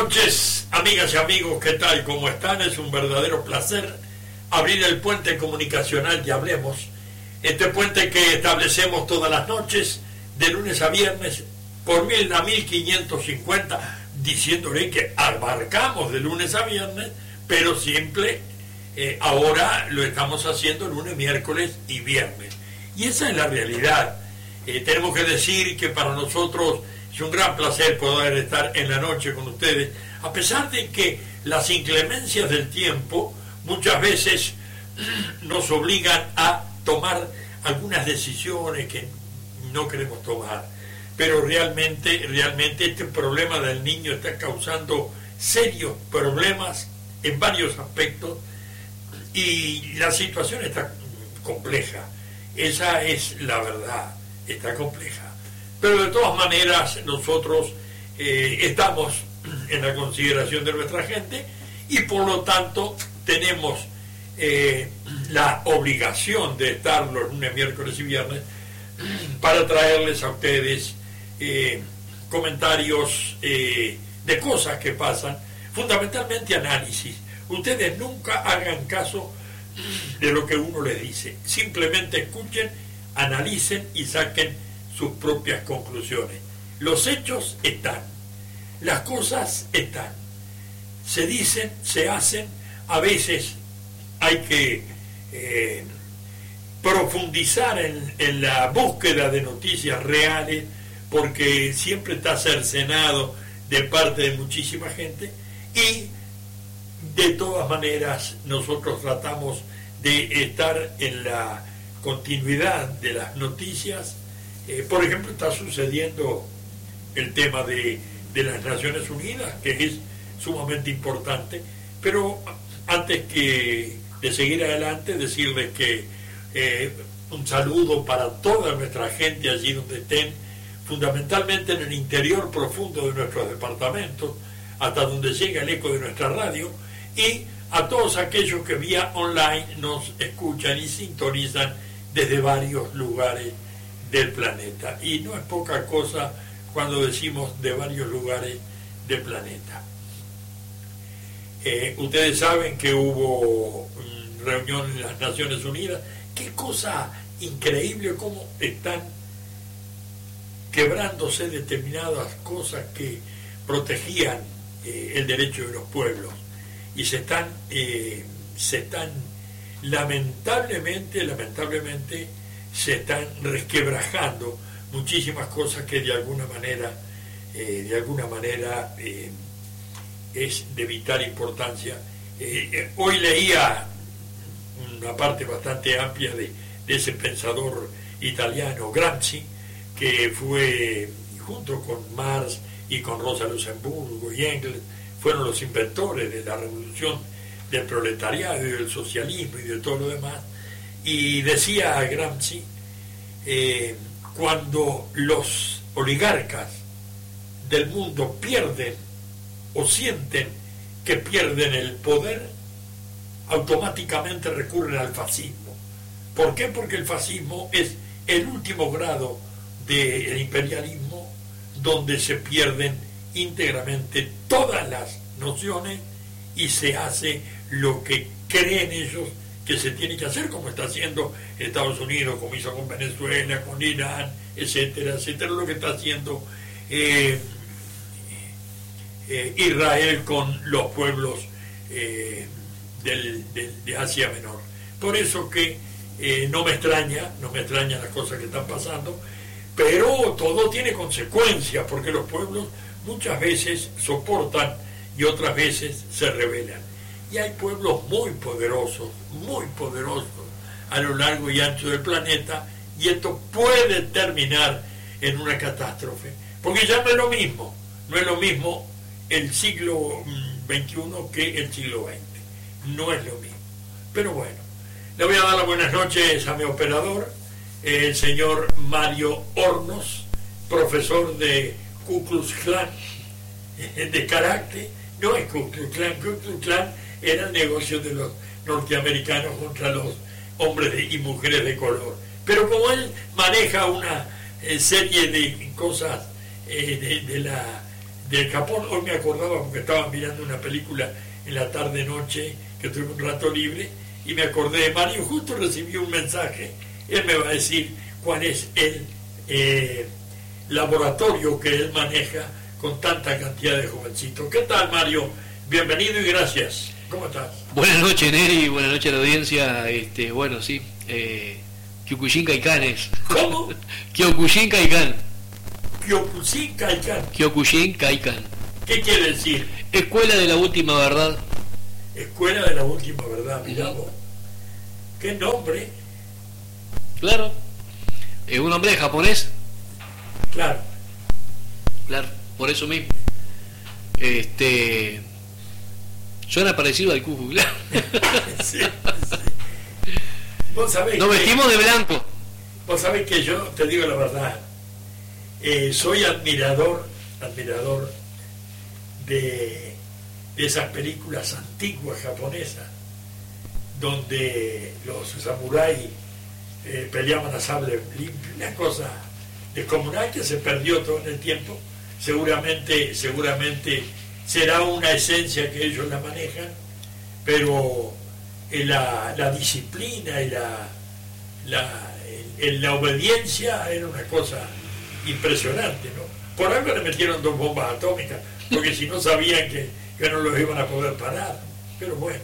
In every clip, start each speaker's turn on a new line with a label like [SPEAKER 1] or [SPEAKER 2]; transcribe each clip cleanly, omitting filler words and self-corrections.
[SPEAKER 1] noches, amigas y amigos, ¿qué tal? ¿Cómo están? Es un verdadero placer abrir el puente comunicacional de Hablemos, este puente que establecemos todas las noches, de lunes a viernes, por 1000 a 1550, diciéndole que abarcamos de lunes a viernes, pero siempre ahora lo estamos haciendo lunes, miércoles y viernes. Y esa es la realidad. Tenemos que decir que para nosotros es un gran placer poder estar en la noche con ustedes, a pesar de que las inclemencias del tiempo muchas veces nos obligan a tomar algunas decisiones que no queremos tomar. Pero realmente este problema del niño está causando serios problemas en varios aspectos y la situación está compleja. Esa es la verdad, está compleja. Pero de todas maneras nosotros estamos en la consideración de nuestra gente y por lo tanto tenemos la obligación de estar los lunes, miércoles y viernes para traerles a ustedes comentarios de cosas que pasan, fundamentalmente análisis. Ustedes nunca hagan caso de lo que uno les dice, simplemente escuchen, analicen y saquen sus propias conclusiones. Los hechos están, las cosas están, se dicen, se hacen, a veces hay que profundizar en la búsqueda de noticias reales, porque siempre está cercenado de parte de muchísima gente, y de todas maneras nosotros tratamos de estar en la continuidad de las noticias. Por ejemplo, está sucediendo el tema de las Naciones Unidas, que es sumamente importante, pero antes de seguir adelante, decirles que un saludo para toda nuestra gente allí donde estén, fundamentalmente en el interior profundo de nuestros departamentos, hasta donde llega el eco de nuestra radio, y a todos aquellos que vía online nos escuchan y sintonizan desde varios lugares del planeta. Y no es poca cosa cuando decimos de varios lugares del planeta. Ustedes saben que hubo reunión en las Naciones Unidas. Qué cosa increíble cómo están quebrándose determinadas cosas que protegían el derecho de los pueblos, y se están lamentablemente se están resquebrajando muchísimas cosas que de alguna manera es de vital importancia. Hoy leía una parte bastante amplia de ese pensador italiano, Gramsci, que fue, junto con Marx y con Rosa Luxemburgo y Engels, fueron los inventores de la revolución del proletariado y del socialismo y de todo lo demás. Y decía Gramsci, cuando los oligarcas del mundo pierden o sienten que pierden el poder, automáticamente recurren al fascismo. ¿Por qué? Porque el fascismo es el último grado del imperialismo, donde se pierden íntegramente todas las nociones y se hace lo que creen ellos que se tiene que hacer, como está haciendo Estados Unidos, como hizo con Venezuela, con Irán, etcétera, etcétera, lo que está haciendo Israel con los pueblos de Asia Menor. Por eso que no me extraña las cosas que están pasando, pero todo tiene consecuencias, porque los pueblos muchas veces soportan y otras veces se rebelan. Y hay pueblos muy poderosos a lo largo y ancho del planeta, y esto puede terminar en una catástrofe, porque ya no es lo mismo el siglo XXI que el siglo XX, no es lo mismo. Pero bueno, le voy a dar las buenas noches a mi operador, el señor Mario Hornos, profesor de Ku Klux Klan, de carácter. No es Ku Klux Klan era el negocio de los norteamericanos contra los hombres y mujeres de color. Pero como él maneja una serie de cosas de del Japón. Hoy me acordaba porque estaba mirando una película en la tarde-noche, que tuve un rato libre, y me acordé de Mario. Justo recibí un mensaje. Él me va a decir cuál es el laboratorio que él maneja con tanta cantidad de jovencitos. ¿Qué tal, Mario? Bienvenido y gracias. ¿Cómo estás?
[SPEAKER 2] Buenas noches, Neri, buenas noches a la audiencia. Bueno, sí, Kyokushin Kaikan es.
[SPEAKER 1] ¿Cómo?
[SPEAKER 2] Kyokushin Kaikan.
[SPEAKER 1] Kyokushin Kaikan.
[SPEAKER 2] Kyokushin Kaikan.
[SPEAKER 1] ¿Qué quiere decir?
[SPEAKER 2] Escuela de la última verdad.
[SPEAKER 1] Escuela de la última verdad, mirá vos. ¿Qué nombre?
[SPEAKER 2] Claro. ¿Es un nombre japonés?
[SPEAKER 1] Claro.
[SPEAKER 2] Claro, por eso mismo. Suena parecido al Ku Klux Klan.
[SPEAKER 1] Sí, sí. Vos sabés
[SPEAKER 2] Nos vestimos de blanco.
[SPEAKER 1] Vos sabés que yo, te digo la verdad, soy admirador de esas películas antiguas japonesas, donde los samuráis peleaban a sable limpio, una cosa descomunal que se perdió todo en el tiempo. Seguramente será una esencia que ellos la manejan, pero la disciplina y la obediencia era una cosa impresionante, ¿no? Por algo le metieron 2 bombas atómicas, porque si no sabían que no los iban a poder parar. Pero bueno.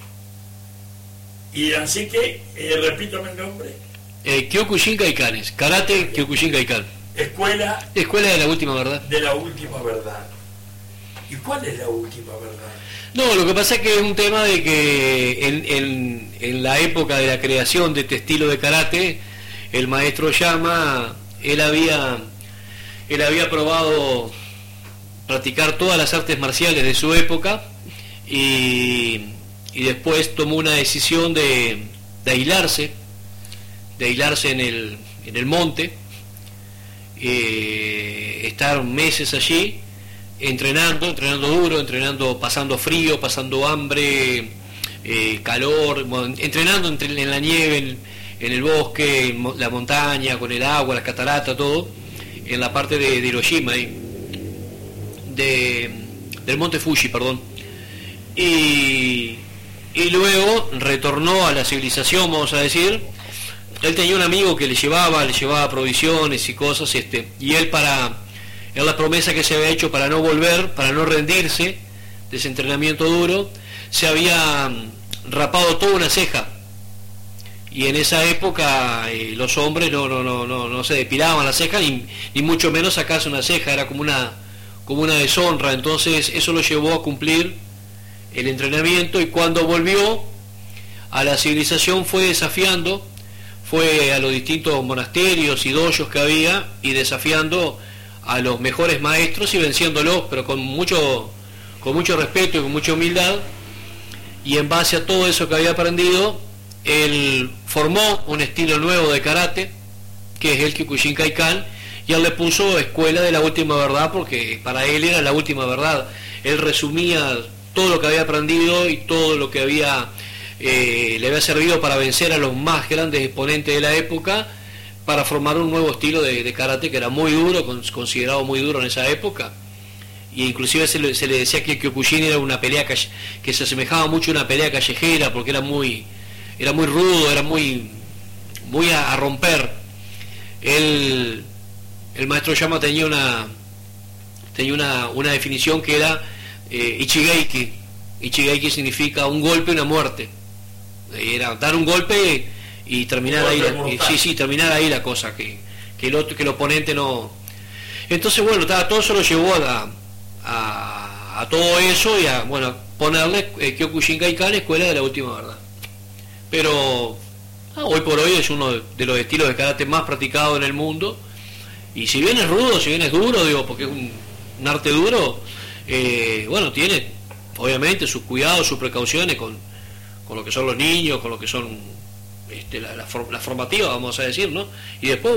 [SPEAKER 1] Y así que, repítame el nombre.
[SPEAKER 2] Kyokushin Kaikan es. Karate Kyokushin Kaikan.
[SPEAKER 1] Escuela
[SPEAKER 2] de la última verdad.
[SPEAKER 1] de la última verdad. ¿Y cuál es la última verdad?
[SPEAKER 2] No, lo que pasa es que es un tema de que en la época de la creación de este estilo de karate, el maestro Yama, él había probado practicar todas las artes marciales de su época y después tomó una decisión de aislarse en el monte, estar meses allí entrenando duro, pasando frío, pasando hambre, calor, entrenando en la nieve, en el bosque, en la montaña, con el agua, las cataratas, todo, en la parte de Hiroshima, del monte Fuji, perdón. Y luego retornó a la civilización, vamos a decir. Él tenía un amigo que le llevaba provisiones y cosas, y él la promesa que se había hecho para no volver, para no rendirse de ese entrenamiento duro, se había rapado toda una ceja. Y en esa época los hombres no se depilaban la ceja, ni mucho menos sacarse una ceja, era como una deshonra. Entonces eso lo llevó a cumplir el entrenamiento, y cuando volvió a la civilización fue a los distintos monasterios y dojos que había, y desafiando a los mejores maestros y venciéndolos, pero con mucho respeto y con mucha humildad. Y en base a todo eso que había aprendido, él formó un estilo nuevo de karate, que es el Kyokushin Kaikan, y él le puso escuela de la última verdad, porque para él era la última verdad. Él resumía todo lo que había aprendido y todo lo que le había servido para vencer a los más grandes exponentes de la época, para formar un nuevo estilo de karate que era muy duro, considerado muy duro en esa época. Y inclusive se le decía que el Kyokushin era una pelea que se asemejaba mucho a una pelea callejera, porque era muy rudo, era muy a romper. El maestro Yama tenía una definición que era Ichigeiki. Ichigeiki significa un golpe, una muerte. Era dar un golpe y terminar ahí, terminar ahí la cosa, que el oponente no. Entonces, bueno, todo eso lo llevó a todo eso, y a ponerle Kyokushin Kaikan, escuela de la última verdad. Pero hoy por hoy es uno de los estilos de karate más practicados en el mundo, y si bien es rudo, si bien es duro, porque es un arte duro, tiene obviamente sus cuidados, sus precauciones con lo que son los niños, con lo que son la formativa, vamos a decir, ¿no? Y después,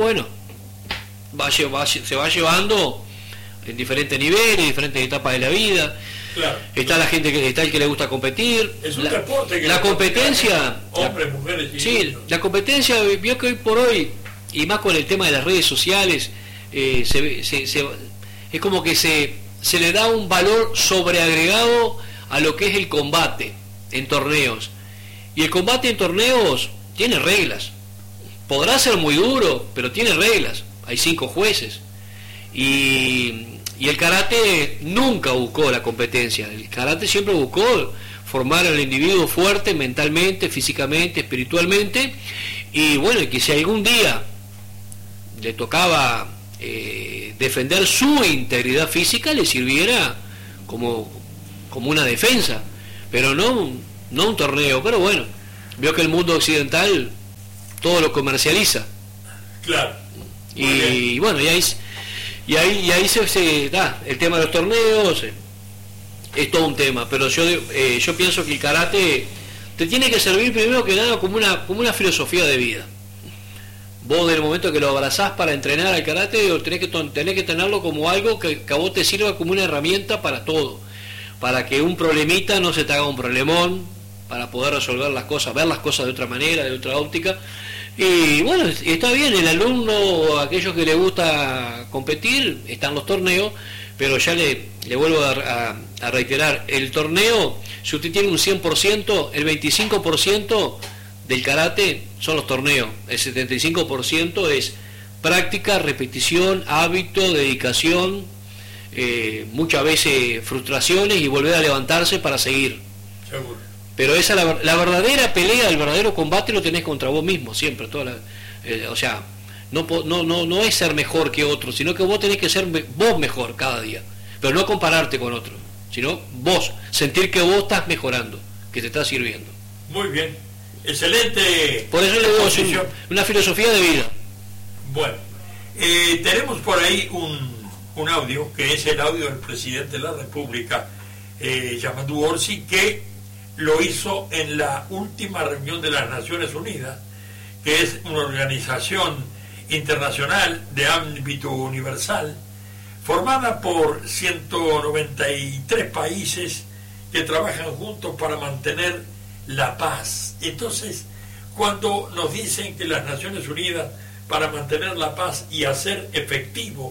[SPEAKER 2] se va llevando en diferentes niveles, diferentes etapas de la vida.
[SPEAKER 1] Claro.
[SPEAKER 2] Está la gente está el que le gusta competir.
[SPEAKER 1] Es un deporte que
[SPEAKER 2] la competencia,
[SPEAKER 1] hombres, mujeres y
[SPEAKER 2] sí,
[SPEAKER 1] niños.
[SPEAKER 2] La competencia, vio que hoy por hoy, y más con el tema de las redes sociales, es como que se se le da un valor sobreagregado a lo que es el combate en torneos. Y el combate en torneos tiene reglas. Podrá ser muy duro, pero tiene reglas. Hay 5 jueces. Y el karate nunca buscó la competencia. El karate siempre buscó formar al individuo fuerte mentalmente, físicamente, espiritualmente. Y bueno, que si algún día le tocaba defender su integridad física, le sirviera como una defensa, pero no un torneo. Pero bueno, veo que el mundo occidental todo lo comercializa.
[SPEAKER 1] Claro.
[SPEAKER 2] Y bueno, y ahí se da el tema de los torneos. Es todo un tema, pero yo pienso que el karate te tiene que servir primero que nada como una filosofía de vida. Vos, del momento que lo abrazás para entrenar al karate, tenés que tenerlo como algo que a vos te sirva como una herramienta para todo, para que un problemita no se te haga un problemón, para poder resolver las cosas, ver las cosas de otra manera, de otra óptica. Y bueno, está bien, el alumno, aquellos que le gusta competir, están los torneos, pero ya le vuelvo a reiterar, el torneo, si usted tiene un 100%, el 25% del karate son los torneos, el 75% es práctica, repetición, hábito, dedicación, muchas veces frustraciones y volver a levantarse para seguir.
[SPEAKER 1] Seguro.
[SPEAKER 2] Pero esa la verdadera pelea, el verdadero combate lo tenés contra vos mismo siempre, o sea, no es ser mejor que otro, sino que vos tenés que ser vos mejor cada día, pero no compararte con otro, sino vos, sentir que vos estás mejorando, que te estás sirviendo.
[SPEAKER 1] Muy bien, excelente.
[SPEAKER 2] Por eso le digo, una filosofía de vida.
[SPEAKER 1] Bueno, tenemos por ahí un audio, que es el audio del presidente de la República, Yamandu Orsi, que lo hizo en la última reunión de las Naciones Unidas, que es una organización internacional de ámbito universal, formada por 193 países que trabajan juntos para mantener la paz. Entonces, cuando nos dicen que las Naciones Unidas, para mantener la paz y hacer efectivo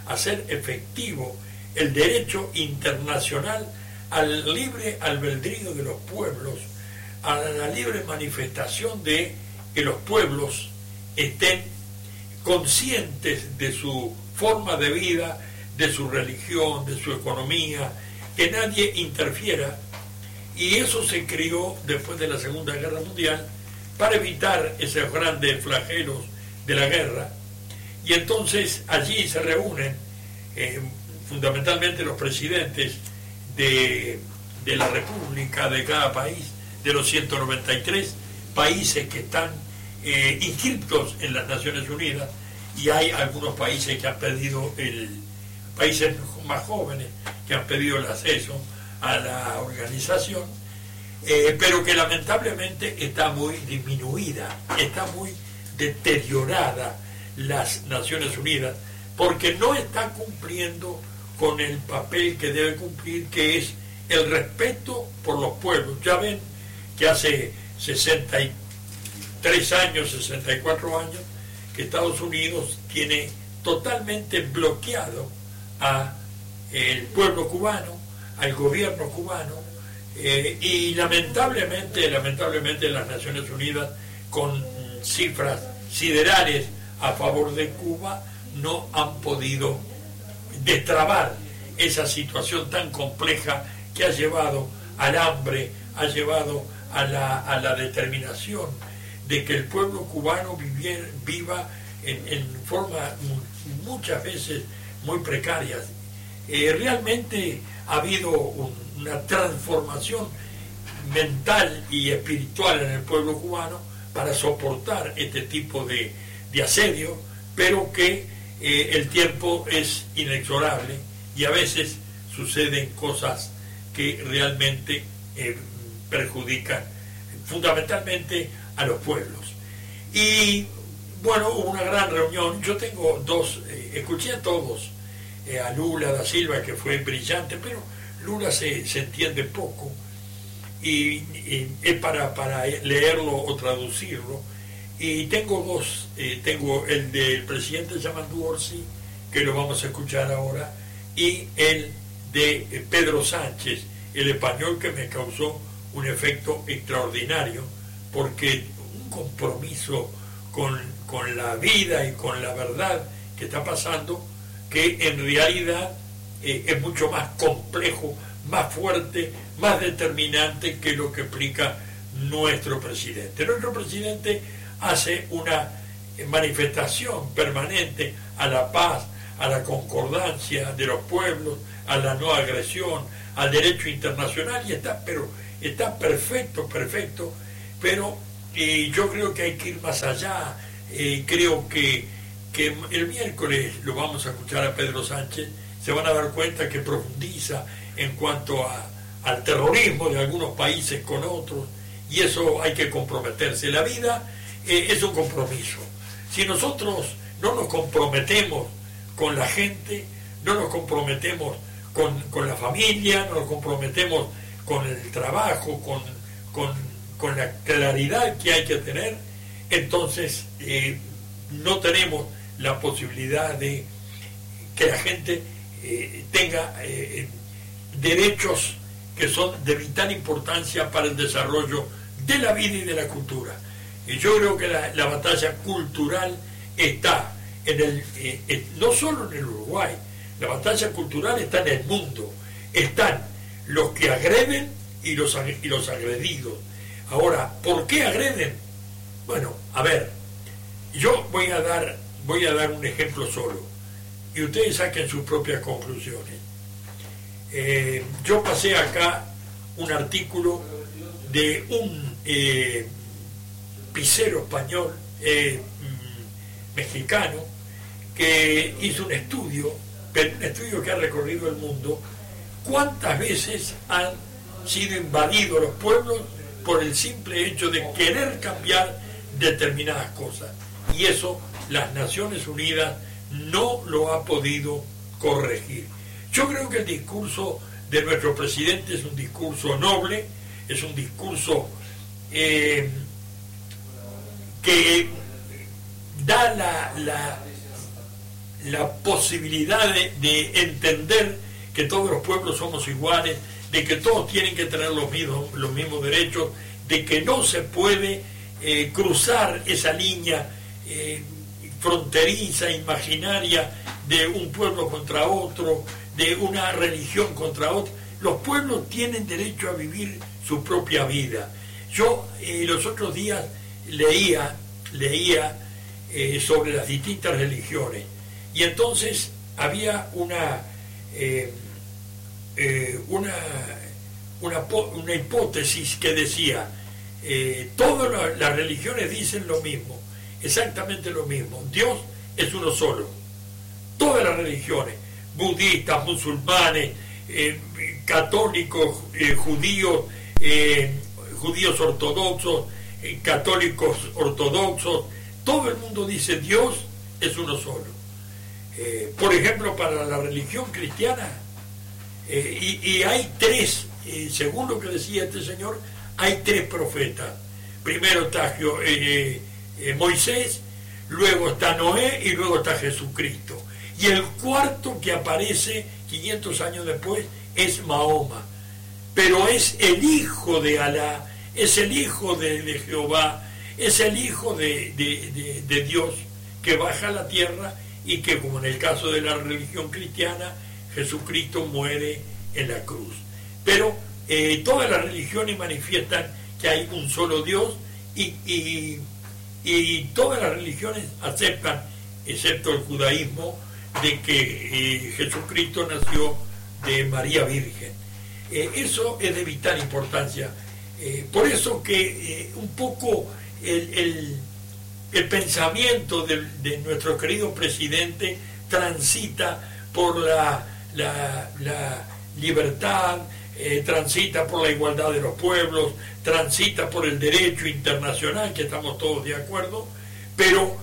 [SPEAKER 1] el derecho internacional al libre albedrío de los pueblos, a la libre manifestación de que los pueblos estén conscientes de su forma de vida, de su religión, de su economía, que nadie interfiera. Y eso se creó después de la Segunda Guerra Mundial para evitar esos grandes flagelos de la guerra. Y entonces allí se reúnen fundamentalmente los presidentes de la República, de cada país, de los 193 países que están inscritos en las Naciones Unidas, y hay algunos países que han pedido, países más jóvenes, que han pedido el acceso a la organización, pero que lamentablemente está muy disminuida, está muy deteriorada las Naciones Unidas, porque no está cumpliendo con el papel que debe cumplir, que es el respeto por los pueblos. Ya ven que hace 63 años, 64 años, que Estados Unidos tiene totalmente bloqueado a el pueblo cubano, al gobierno cubano, y lamentablemente las Naciones Unidas, con cifras siderales a favor de Cuba, no han podido destrabar esa situación tan compleja que ha llevado al hambre, ha llevado a la determinación de que el pueblo cubano viva en forma muchas veces muy precarias. Realmente ha habido una transformación mental y espiritual en el pueblo cubano para soportar este tipo de asedio, pero que el tiempo es inexorable y a veces suceden cosas que realmente perjudican fundamentalmente a los pueblos. Y bueno, hubo una gran reunión. Yo tengo escuché a todos, a Lula da Silva, que fue brillante, pero Lula se entiende poco, y es para leerlo o traducirlo. Y tengo tengo el del presidente Yamandu Orsi, que lo vamos a escuchar ahora, y el de Pedro Sánchez, el español, que me causó un efecto extraordinario, porque un compromiso con la vida y con la verdad que está pasando, que en realidad es mucho más complejo, más fuerte, más determinante que lo que explica nuestro presidente. Nuestro presidente hace una manifestación permanente a la paz, a la concordancia de los pueblos, a la no agresión, al derecho internacional, y está perfecto, pero yo creo que hay que ir más allá. Creo que el miércoles lo vamos a escuchar a Pedro Sánchez, se van a dar cuenta que profundiza en cuanto al terrorismo de algunos países con otros, y eso hay que comprometerse. La vida es un compromiso. Si nosotros no nos comprometemos con la gente, no nos comprometemos con la familia, no nos comprometemos con el trabajo, con la claridad que hay que tener, entonces no tenemos la posibilidad de que la gente tenga derechos que son de vital importancia para el desarrollo de la vida y de la cultura. Y yo creo que la batalla cultural está no solo en el Uruguay, la batalla cultural está en el mundo. Están los que agreden y los agredidos. Ahora, ¿por qué agreden? Bueno, a ver, yo voy a dar un ejemplo solo, y ustedes saquen sus propias conclusiones. Yo pasé acá un artículo de un pisero español, mexicano, que hizo un estudio que ha recorrido el mundo, cuántas veces han sido invadidos los pueblos por el simple hecho de querer cambiar determinadas cosas, y eso las Naciones Unidas no lo ha podido corregir. Yo creo que el discurso de nuestro presidente es un discurso noble, es un discurso que da la posibilidad de entender que todos los pueblos somos iguales, de que todos tienen que tener los mismos derechos, de que no se puede cruzar esa línea fronteriza, imaginaria, de un pueblo contra otro, de una religión contra otra. Los pueblos tienen derecho a vivir su propia vida. Yo los otros días leía sobre las distintas religiones, y entonces había una hipótesis que decía, todas las religiones dicen lo mismo, exactamente lo mismo: Dios es uno solo. Todas las religiones, budistas, musulmanes, católicos, judíos ortodoxos, católicos ortodoxos, todo el mundo dice Dios es uno solo. Por ejemplo, para la religión cristiana, y hay tres, según lo que decía este señor, hay tres profetas. Primero está Moisés, luego está Noé y luego está Jesucristo. Y el cuarto que aparece 500 años después es Mahoma. Pero es el hijo de Alá, es el hijo de Jehová, es el hijo de Dios que baja a la tierra, y que, como en el caso de la religión cristiana, Jesucristo muere en la cruz. Pero todas las religiones manifiestan que hay un solo Dios, y todas las religiones aceptan, excepto el judaísmo, de que Jesucristo nació de María Virgen. Eso es de vital importancia. Por eso que un poco el pensamiento de nuestro querido presidente transita por la libertad, transita por la igualdad de los pueblos, transita por el derecho internacional, que estamos todos de acuerdo, pero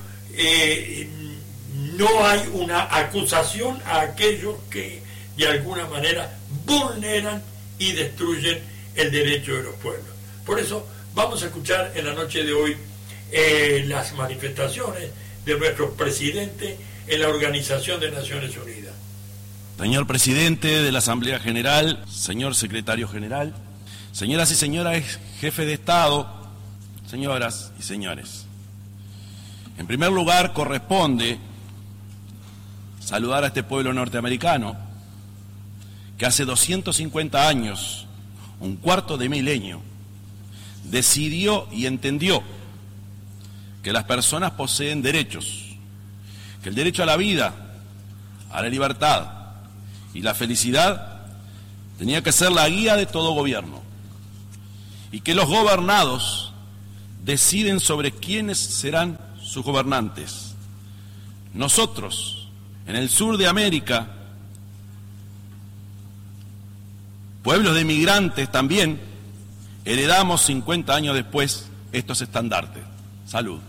[SPEAKER 1] no hay una acusación a aquellos que de alguna manera vulneran y destruyen el derecho de los pueblos. Por eso vamos a escuchar en la noche de hoy las manifestaciones de nuestro presidente en la Organización de Naciones Unidas.
[SPEAKER 3] Señor Presidente de la Asamblea General, señor Secretario General, señoras y señores Jefe de Estado, señoras y señores. En primer lugar, corresponde saludar a este pueblo norteamericano que hace 250 años, un cuarto de milenio, decidió y entendió que las personas poseen derechos, que el derecho a la vida, a la libertad y la felicidad tenía que ser la guía de todo gobierno, y que los gobernados deciden sobre quiénes serán sus gobernantes. Nosotros, en el sur de América, pueblos de migrantes también, heredamos 50 años después estos estandartes. Salud.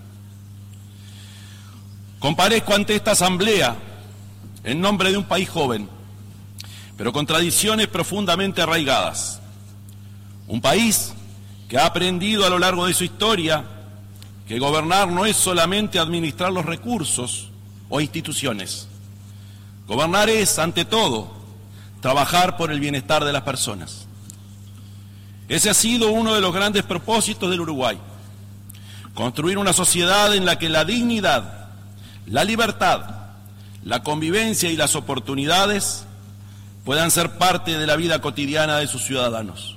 [SPEAKER 3] Comparezco ante esta asamblea en nombre de un país joven, pero con tradiciones profundamente arraigadas. Un país que ha aprendido a lo largo de su historia que gobernar no es solamente administrar los recursos o instituciones. Gobernar es, ante todo, trabajar por el bienestar de las personas. Ese ha sido uno de los grandes propósitos del Uruguay. Construir una sociedad en la que la dignidad, la libertad, la convivencia y las oportunidades puedan ser parte de la vida cotidiana de sus ciudadanos.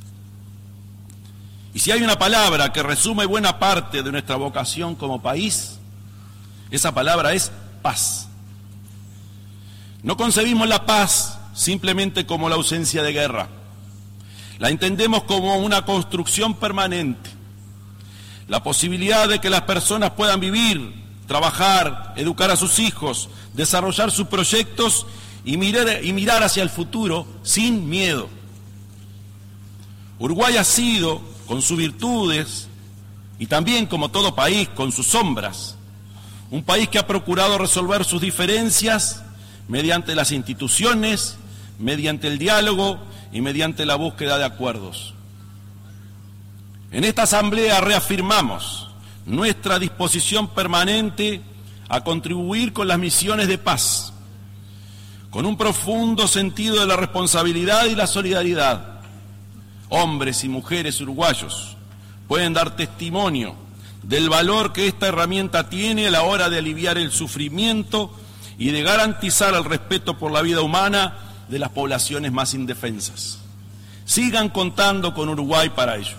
[SPEAKER 3] Y si hay una palabra que resume buena parte de nuestra vocación como país, esa palabra es paz. No concebimos la paz simplemente como la ausencia de guerra. La entendemos como una construcción permanente. La posibilidad de que las personas puedan vivir, trabajar, educar a sus hijos, desarrollar sus proyectos y mirar hacia el futuro sin miedo. Uruguay ha sido, con sus virtudes y también, como todo país, con sus sombras, un país que ha procurado resolver sus diferencias mediante las instituciones, mediante el diálogo y mediante la búsqueda de acuerdos. En esta asamblea reafirmamos nuestra disposición permanente a contribuir con las misiones de paz, con un profundo sentido de la responsabilidad y la solidaridad. Hombres y mujeres uruguayos pueden dar testimonio del valor que esta herramienta tiene a la hora de aliviar el sufrimiento y de garantizar el respeto por la vida humana de las poblaciones más indefensas. Sigan contando con Uruguay para ello.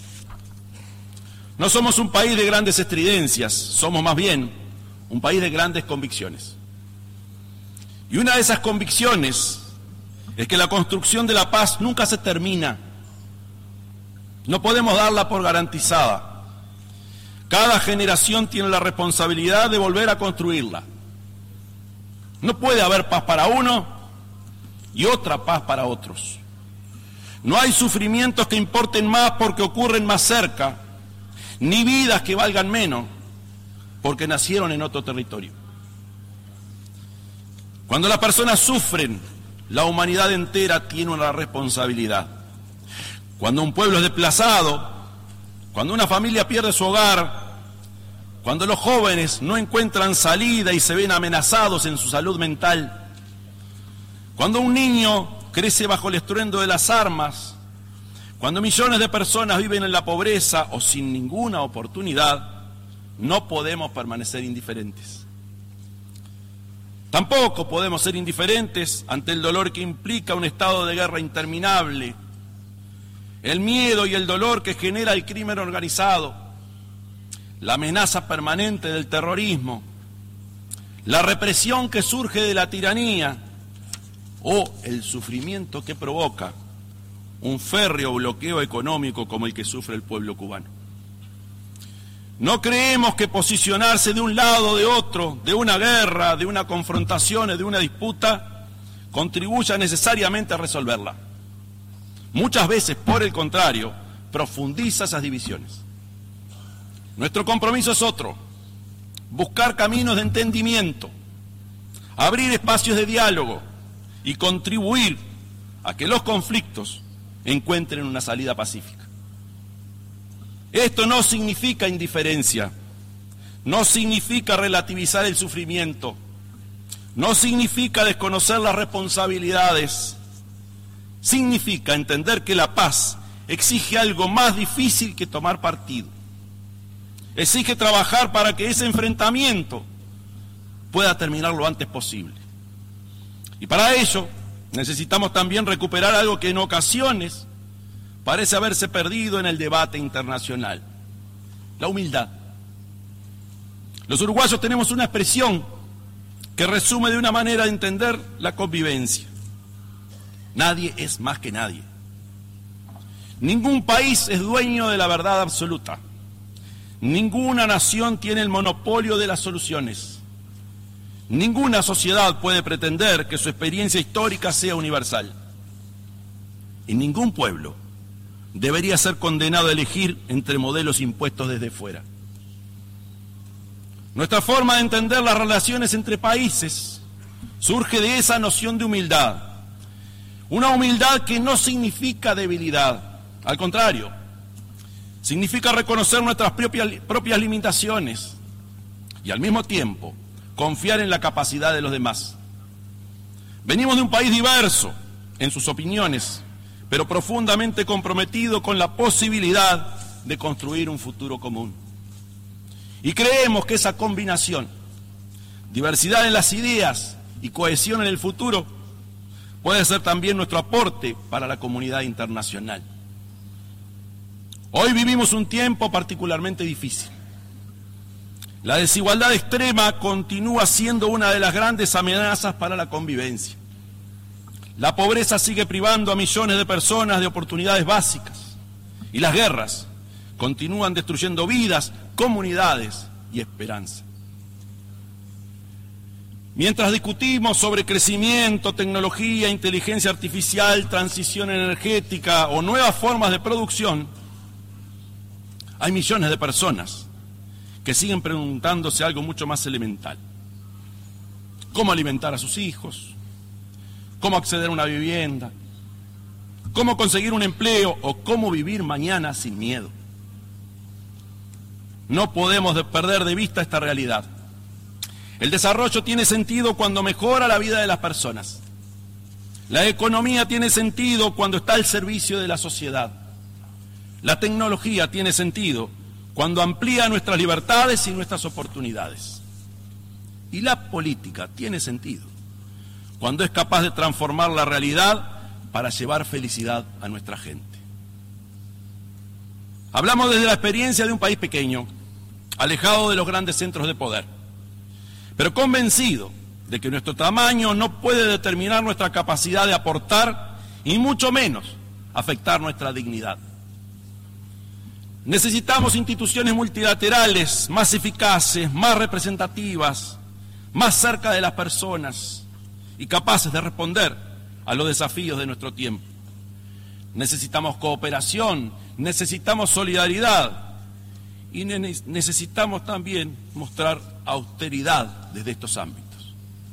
[SPEAKER 3] No somos un país de grandes estridencias, somos más bien un país de grandes convicciones. Y una de esas convicciones es que la construcción de la paz nunca se termina. No podemos darla por garantizada. Cada generación tiene la responsabilidad de volver a construirla. No puede haber paz para uno y otra paz para otros. No hay sufrimientos que importen más porque ocurren más cerca, ni vidas que valgan menos porque nacieron en otro territorio. Cuando las personas sufren, la humanidad entera tiene una responsabilidad. Cuando un pueblo es desplazado, cuando una familia pierde su hogar, cuando los jóvenes no encuentran salida y se ven amenazados en su salud mental, cuando un niño crece bajo el estruendo de las armas, cuando millones de personas viven en la pobreza o sin ninguna oportunidad, no podemos permanecer indiferentes. Tampoco podemos ser indiferentes ante el dolor que implica un estado de guerra interminable, el miedo y el dolor que genera el crimen organizado, la amenaza permanente del terrorismo, la represión que surge de la tiranía o el sufrimiento que provoca un férreo bloqueo económico como el que sufre el pueblo cubano. No creemos que posicionarse de un lado o de otro, de una guerra, de una confrontación o de una disputa, contribuya necesariamente a resolverla. Muchas veces, por el contrario, profundiza esas divisiones. Nuestro compromiso es otro: buscar caminos de entendimiento, abrir espacios de diálogo y contribuir a que los conflictos encuentren una salida pacífica. Esto no significa indiferencia, no significa relativizar el sufrimiento, no significa desconocer las responsabilidades. Significa entender que la paz exige algo más difícil que tomar partido. Exige trabajar para que ese enfrentamiento pueda terminar lo antes posible. Y para ello necesitamos también recuperar algo que en ocasiones parece haberse perdido en el debate internacional: la humildad. Los uruguayos tenemos una expresión que resume de una manera de entender la convivencia: nadie es más que nadie. Ningún país es dueño de la verdad absoluta. Ninguna nación tiene el monopolio de las soluciones. Ninguna sociedad puede pretender que su experiencia histórica sea universal. Y ningún pueblo debería ser condenado a elegir entre modelos impuestos desde fuera. Nuestra forma de entender las relaciones entre países surge de esa noción de humildad. Una humildad que no significa debilidad, al contrario, significa reconocer nuestras propias limitaciones y al mismo tiempo confiar en la capacidad de los demás. Venimos de un país diverso en sus opiniones, pero profundamente comprometido con la posibilidad de construir un futuro común. Y creemos que esa combinación, diversidad en las ideas y cohesión en el futuro, puede ser también nuestro aporte para la comunidad internacional. Hoy vivimos un tiempo particularmente difícil. La desigualdad extrema continúa siendo una de las grandes amenazas para la convivencia. La pobreza sigue privando a millones de personas de oportunidades básicas. Y las guerras continúan destruyendo vidas, comunidades y esperanza. Mientras discutimos sobre crecimiento, tecnología, inteligencia artificial, transición energética o nuevas formas de producción, hay millones de personas que siguen preguntándose algo mucho más elemental: ¿cómo alimentar a sus hijos? ¿Cómo acceder a una vivienda? ¿Cómo conseguir un empleo? ¿O cómo vivir mañana sin miedo? No podemos perder de vista esta realidad. El desarrollo tiene sentido cuando mejora la vida de las personas. La economía tiene sentido cuando está al servicio de la sociedad. La tecnología tiene sentido cuando amplía nuestras libertades y nuestras oportunidades. Y la política tiene sentido cuando es capaz de transformar la realidad para llevar felicidad a nuestra gente. Hablamos desde la experiencia de un país pequeño, alejado de los grandes centros de poder, pero convencido de que nuestro tamaño no puede determinar nuestra capacidad de aportar y mucho menos afectar nuestra dignidad. Necesitamos instituciones multilaterales más eficaces, más representativas, más cerca de las personas y capaces de responder a los desafíos de nuestro tiempo. Necesitamos cooperación, necesitamos solidaridad y necesitamos también mostrar austeridad desde estos ámbitos.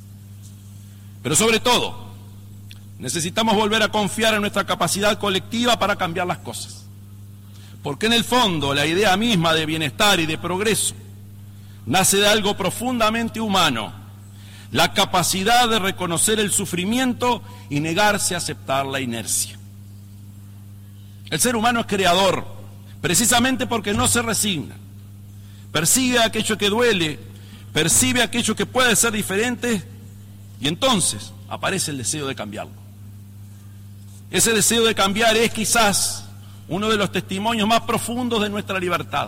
[SPEAKER 3] Pero sobre todo, necesitamos volver a confiar en nuestra capacidad colectiva para cambiar las cosas. Porque en el fondo la idea misma de bienestar y de progreso nace de algo profundamente humano: la capacidad de reconocer el sufrimiento y negarse a aceptar la inercia. El ser humano es creador, precisamente porque no se resigna. Percibe aquello que duele, percibe aquello que puede ser diferente y entonces aparece el deseo de cambiarlo. Ese deseo de cambiar es quizás uno de los testimonios más profundos de nuestra libertad.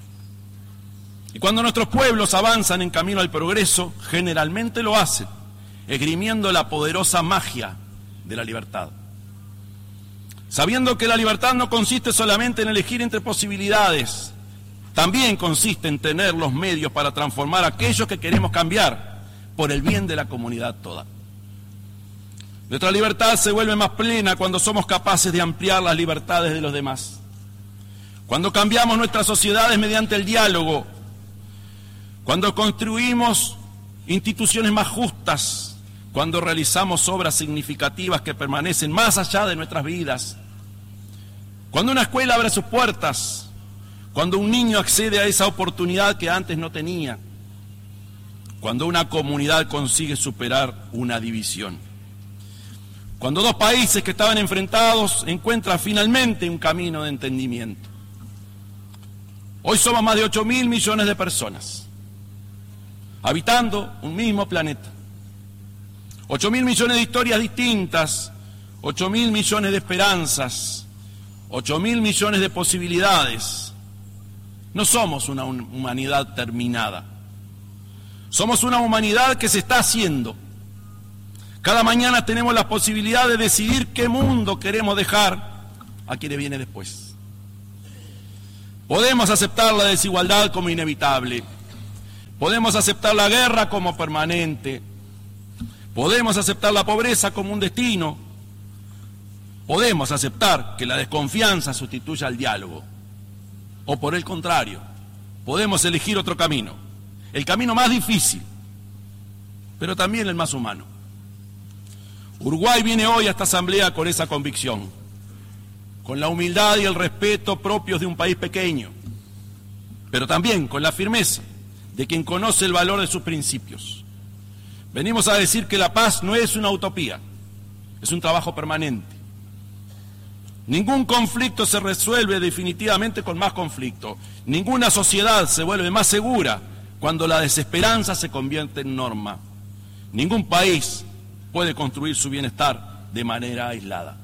[SPEAKER 3] Y cuando nuestros pueblos avanzan en camino al progreso, generalmente lo hacen esgrimiendo la poderosa magia de la libertad. Sabiendo que la libertad no consiste solamente en elegir entre posibilidades, también consiste en tener los medios para transformar aquello que queremos cambiar por el bien de la comunidad toda. Nuestra libertad se vuelve más plena cuando somos capaces de ampliar las libertades de los demás. Cuando cambiamos nuestras sociedades mediante el diálogo. Cuando construimos instituciones más justas. Cuando realizamos obras significativas que permanecen más allá de nuestras vidas. Cuando una escuela abre sus puertas. Cuando un niño accede a esa oportunidad que antes no tenía. cuando una comunidad consigue superar una división. Cuando dos países que estaban enfrentados encuentran finalmente un camino de entendimiento. Hoy somos más de 8.000 millones de personas, habitando un mismo planeta. 8.000 millones de historias distintas, 8.000 millones de esperanzas, 8.000 millones de posibilidades. No somos una humanidad terminada. Somos una humanidad que se está haciendo. Cada mañana tenemos la posibilidad de decidir qué mundo queremos dejar a quienes viene después. Podemos aceptar la desigualdad como inevitable. Podemos aceptar la guerra como permanente. Podemos aceptar la pobreza como un destino. Podemos aceptar que la desconfianza sustituya al diálogo. O por el contrario, podemos elegir otro camino. El camino más difícil, pero también el más humano. Uruguay viene hoy a esta asamblea con esa convicción, con la humildad y el respeto propios de un país pequeño, pero también con la firmeza de quien conoce el valor de sus principios. Venimos a decir que la paz no es una utopía, es un trabajo permanente. Ningún conflicto se resuelve definitivamente con más conflicto. Ninguna sociedad se vuelve más segura cuando la desesperanza se convierte en norma. Ningún país puede construir su bienestar de manera aislada.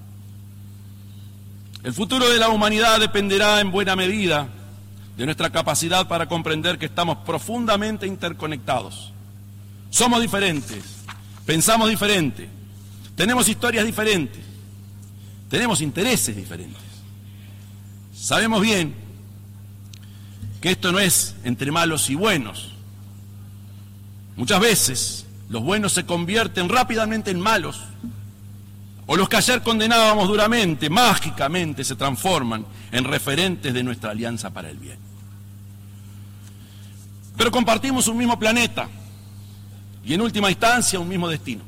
[SPEAKER 3] El futuro de la humanidad dependerá en buena medida de nuestra capacidad para comprender que estamos profundamente interconectados. Somos diferentes, pensamos diferente, tenemos historias diferentes, tenemos intereses diferentes. Sabemos bien que esto no es entre malos y buenos. Muchas veces los buenos se convierten rápidamente en malos, o los que ayer condenábamos duramente, mágicamente se transforman en referentes de nuestra alianza para el bien. Pero compartimos un mismo planeta y en última instancia un mismo destino.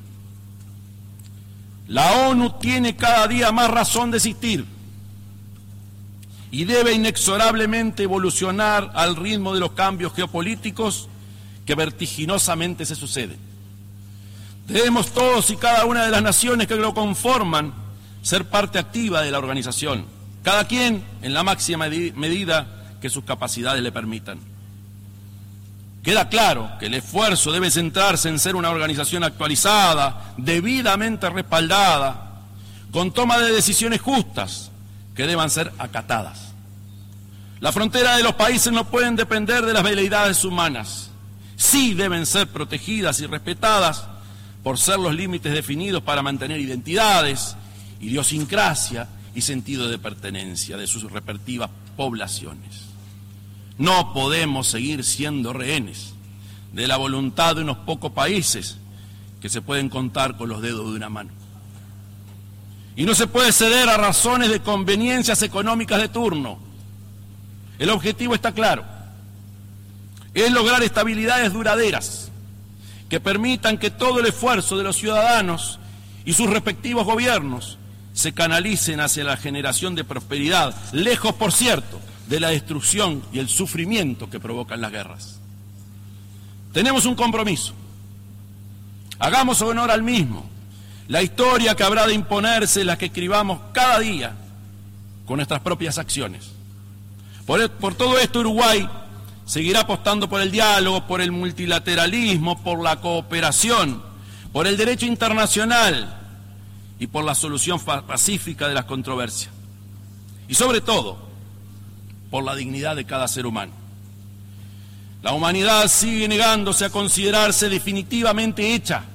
[SPEAKER 3] La ONU tiene cada día más razón de existir y debe inexorablemente evolucionar al ritmo de los cambios geopolíticos que vertiginosamente se suceden. Debemos todos y cada una de las naciones que lo conforman ser parte activa de la organización, cada quien en la máxima medida que sus capacidades le permitan. Queda claro que el esfuerzo debe centrarse en ser una organización actualizada, debidamente respaldada, con toma de decisiones justas que deban ser acatadas. Las fronteras de los países no pueden depender de las veleidades humanas. Sí deben ser protegidas y respetadas por ser los límites definidos para mantener identidades, idiosincrasia y sentido de pertenencia de sus respectivas poblaciones. No podemos seguir siendo rehenes de la voluntad de unos pocos países que se pueden contar con los dedos de una mano. Y no se puede ceder a razones de conveniencias económicas de turno. El objetivo está claro. Es lograr estabilidades duraderas que permitan que todo el esfuerzo de los ciudadanos y sus respectivos gobiernos se canalicen hacia la generación de prosperidad, lejos, por cierto, de la destrucción y el sufrimiento que provocan las guerras. Tenemos un compromiso. Hagamos honor al mismo. La historia que habrá de imponerse es la que escribamos cada día con nuestras propias acciones. Por todo esto, Uruguay seguirá apostando por el diálogo, por el multilateralismo, por la cooperación, por el derecho internacional y por la solución pacífica de las controversias. Y sobre todo, por la dignidad de cada ser humano. La humanidad sigue negándose a considerarse definitivamente hecha.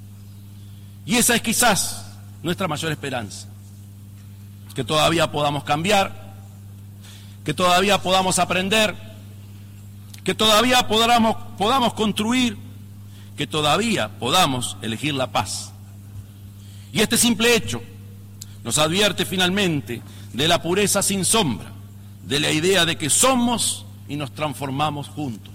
[SPEAKER 3] Y esa es quizás nuestra mayor esperanza. Que todavía podamos cambiar, que todavía podamos aprender, que todavía podamos construir, que todavía podamos elegir la paz. Y este simple hecho nos advierte finalmente de la pureza sin sombra, de la idea de que somos y nos transformamos juntos.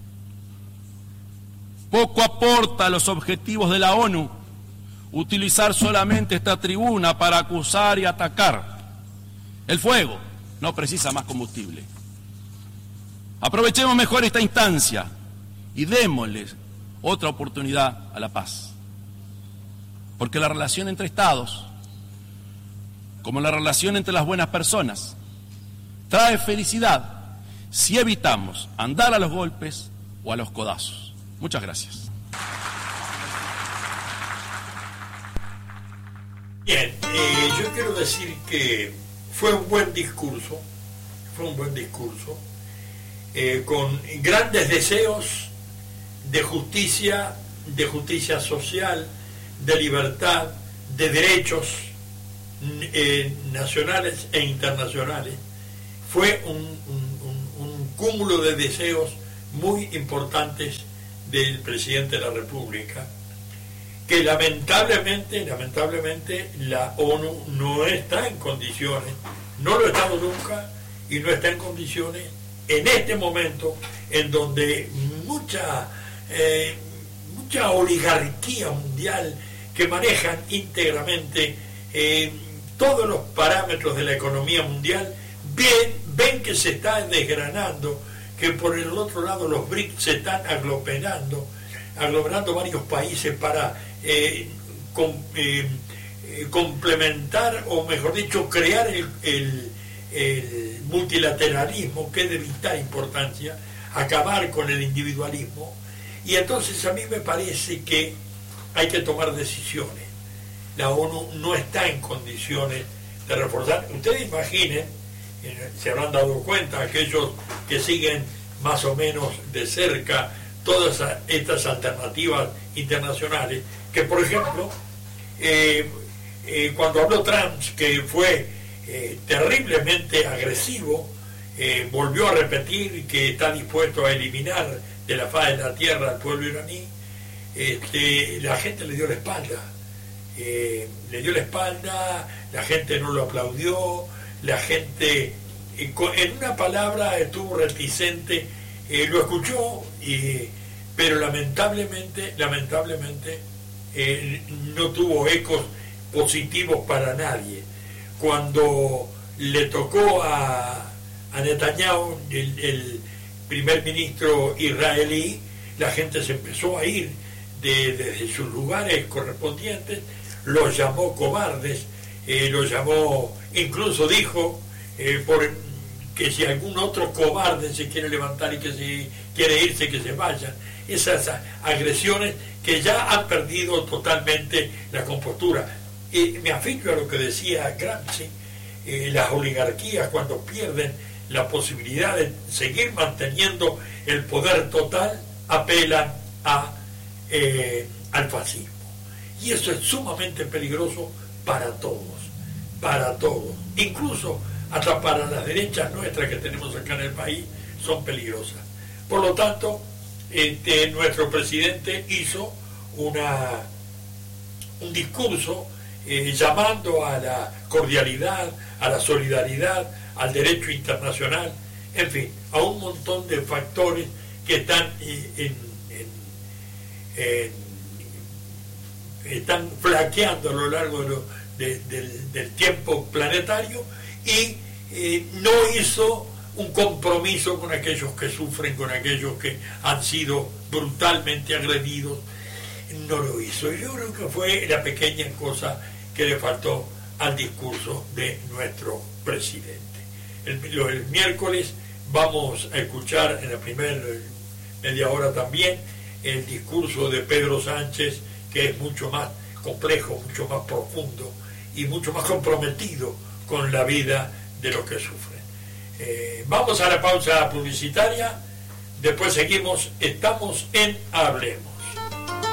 [SPEAKER 3] Poco aporta a los objetivos de la ONU utilizar solamente esta tribuna para acusar y atacar. El fuego no precisa más combustible. Aprovechemos mejor esta instancia y démosles otra oportunidad a la paz. Porque la relación entre estados, como la relación entre las buenas personas, trae felicidad si evitamos andar a los golpes o a los codazos. Muchas gracias.
[SPEAKER 1] Bien, yo quiero decir que fue un buen discurso, con grandes deseos de justicia social, de libertad, de derechos nacionales e internacionales. Fue un cúmulo de deseos muy importantes del presidente de la República, que lamentablemente la ONU no está en condiciones, no lo ha estado nunca y no está en condiciones en este momento en donde mucha oligarquía mundial que manejan íntegramente todos los parámetros de la economía mundial, ven que se está desgranando, que por el otro lado los BRICS se están aglomerando varios países para complementar, o mejor dicho, crear el multilateralismo, que es de vital importancia, acabar con el individualismo. Y entonces a mí me parece que hay que tomar decisiones. La ONU no está en condiciones de reforzar. Ustedes imaginen, se habrán dado cuenta aquellos que siguen más o menos de cerca todas estas alternativas internacionales, que por ejemplo, cuando habló Trump, que fue terriblemente agresivo, volvió a repetir que está dispuesto a eliminar de la faz de la tierra al pueblo iraní. La gente le dio la espalda, la gente no lo aplaudió, la gente, en una palabra, estuvo reticente, lo escuchó, pero lamentablemente no tuvo ecos positivos para nadie. Cuando le tocó a Netanyahu, el primer ministro israelí, la gente se empezó a ir desde sus lugares correspondientes, los llamó cobardes, los llamó, incluso dijo que si algún otro cobarde se quiere levantar y que se quiere irse, que se vayan. Esas agresiones que ya han perdido totalmente la compostura. Me aficio a lo que decía Gramsci, las oligarquías, cuando pierden la posibilidad de seguir manteniendo el poder total, apelan al fascismo. Y eso es sumamente peligroso para todos, incluso hasta para las derechas nuestras que tenemos acá en el país, son peligrosas. Por lo tanto, nuestro presidente hizo un discurso llamando a la cordialidad, a la solidaridad, al derecho internacional, en fin, a un montón de factores que están flaqueando a lo largo del tiempo planetario, y no hizo un compromiso con aquellos que sufren, con aquellos que han sido brutalmente agredidos. No lo hizo. Yo creo que fue la pequeña cosa que le faltó al discurso de nuestro presidente. El miércoles vamos a escuchar en la primera media hora también el discurso de Pedro Sánchez, que es mucho más complejo, mucho más profundo y mucho más comprometido con la vida de los que sufren. Vamos a la pausa publicitaria, después seguimos. Estamos en Hablemos.